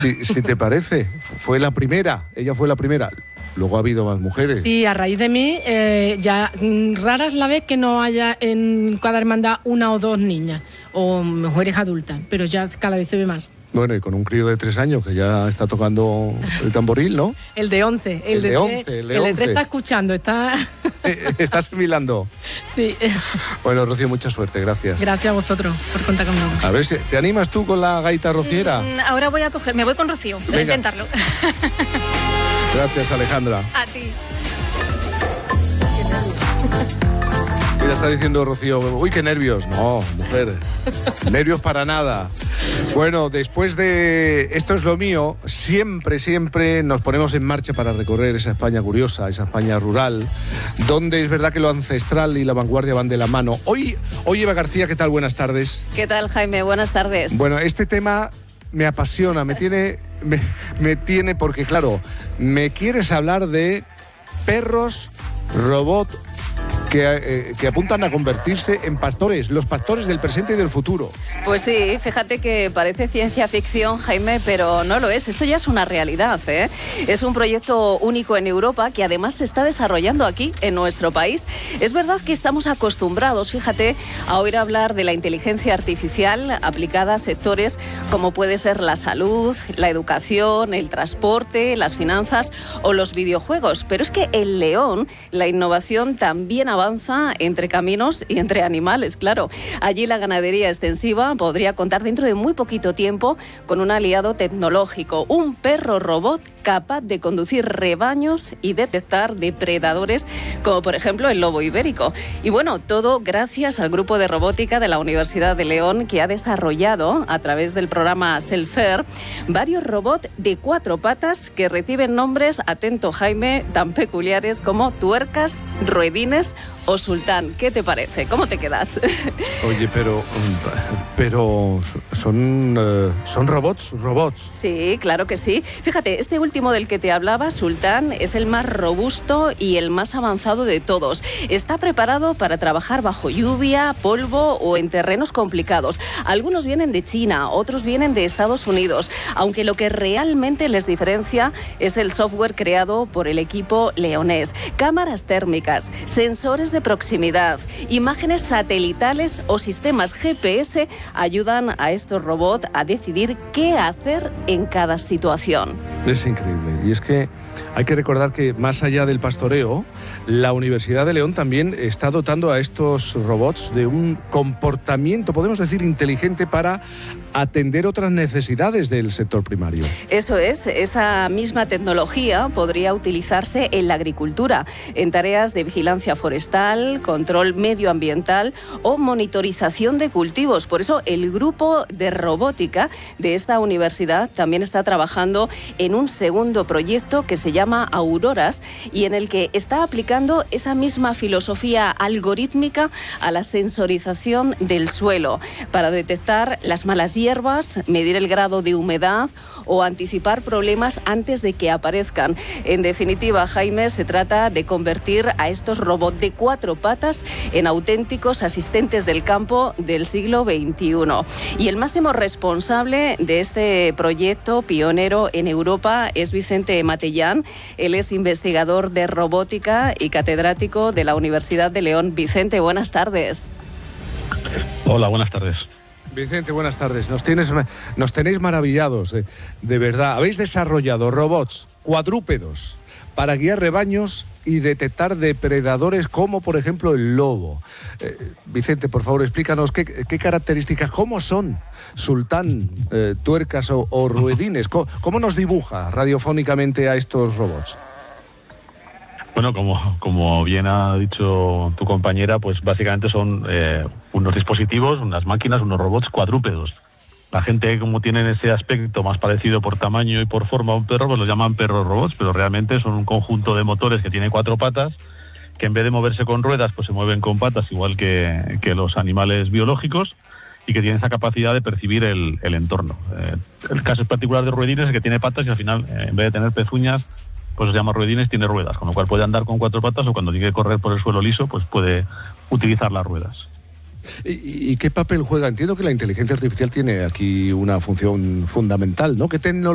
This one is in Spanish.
Si te parece, fue la primera, ella fue la primera. Luego ha habido más mujeres. Y a raíz de mí, ya rara es la vez que no haya en cada hermandad una o dos niñas o mujeres adultas, pero ya cada vez se ve más. Bueno, y con un crío de 3 años que ya está tocando el tamboril, ¿no? El de 11. El de 11. El de 3 está escuchando, está... Está asimilando. Sí. Bueno, Rocío, mucha suerte, gracias. Gracias a vosotros por contar conmigo. A ver, ¿te animas tú con la gaita rociera? Ahora me voy con Rocío, voy a intentarlo. Gracias, Alejandra. A ti. Mira, está diciendo Rocío, uy, qué nervios. No, mujer, nervios para nada. Bueno, después de Esto es lo mío, siempre nos ponemos en marcha para recorrer esa España curiosa, esa España rural, donde es verdad que lo ancestral y la vanguardia van de la mano. Hoy Eva García, ¿qué tal? Buenas tardes. ¿Qué tal, Jaime? Buenas tardes. Bueno, este tema me apasiona, me tiene porque, claro, me quieres hablar de perros robot que apuntan a convertirse en pastores, los pastores del presente y del futuro. Pues sí, fíjate que parece ciencia ficción, Jaime, pero no lo es. Esto ya es una realidad, ¿eh? Es un proyecto único en Europa que además se está desarrollando aquí, en nuestro país. Es verdad que estamos acostumbrados, fíjate, a oír hablar de la inteligencia artificial aplicada a sectores como puede ser la salud, la educación, el transporte, las finanzas o los videojuegos. Pero es que en León la innovación también avanza entre caminos y entre animales, claro. Allí la ganadería extensiva podría contar dentro de muy poquito tiempo con un aliado tecnológico, un perro robot capaz de conducir rebaños y detectar depredadores como por ejemplo el lobo ibérico. Y bueno, todo gracias al grupo de robótica de la Universidad de León, que ha desarrollado a través del programa Selfer varios robots de 4 patas que reciben nombres, atento Jaime, tan peculiares como Tuercas, Ruedines o Sultán. ¿Qué te parece? ¿Cómo te quedas? Oye, pero son robots. Sí, claro que sí. Fíjate, este último del que te hablaba, Sultán, es el más robusto y el más avanzado de todos. Está preparado para trabajar bajo lluvia, polvo o en terrenos complicados. Algunos vienen de China, otros vienen de Estados Unidos, aunque lo que realmente les diferencia es el software creado por el equipo leonés. Cámaras térmicas, sensores de proximidad, imágenes satelitales o sistemas GPS ayudan a estos robots a decidir qué hacer en cada situación. Es increíble. Y es que hay que recordar que más allá del pastoreo, la Universidad de León también está dotando a estos robots de un comportamiento, podemos decir, inteligente para atender otras necesidades del sector primario. Eso es, esa misma tecnología podría utilizarse en la agricultura, en tareas de vigilancia forestal, control medioambiental o monitorización de cultivos. Por eso el grupo de robótica de esta universidad también está trabajando en un segundo proyecto que se llama Auroras y en el que está aplicando esa misma filosofía algorítmica a la sensorización del suelo para detectar las malas hierbas, medir el grado de humedad o anticipar problemas antes de que aparezcan. En definitiva, Jaime, se trata de convertir a estos robots de 4 patas en auténticos asistentes del campo del siglo XXI. Y el máximo responsable de este proyecto pionero en Europa es Vicente Matellán. Él es investigador de robótica y catedrático de la Universidad de León. Vicente, buenas tardes. Hola, buenas tardes. Vicente, buenas tardes. Nos tenéis maravillados, de verdad. Habéis desarrollado robots cuadrúpedos para guiar rebaños y detectar depredadores como, por ejemplo, el lobo. Vicente, por favor, explícanos qué características, cómo son Sultán, Tuercas o Ruedines. ¿Cómo nos dibuja radiofónicamente a estos robots? Bueno, como bien ha dicho tu compañera, pues básicamente son unos dispositivos, unas máquinas, unos robots cuadrúpedos. La gente, como tienen ese aspecto más parecido por tamaño y por forma a un perro, pues los llaman perros robots, pero realmente son un conjunto de motores que tiene 4 patas, que en vez de moverse con ruedas, pues se mueven con patas, igual que los animales biológicos, y que tienen esa capacidad de percibir el entorno. El caso particular de Ruedines es que tiene patas y al final, en vez de tener pezuñas, pues se llama Ruedines, tiene ruedas, con lo cual puede andar con 4 patas o cuando tiene que correr por el suelo liso, pues puede utilizar las ruedas. ¿Y qué papel juega? Entiendo que la inteligencia artificial tiene aquí una función fundamental, ¿no? ¿Qué tecnología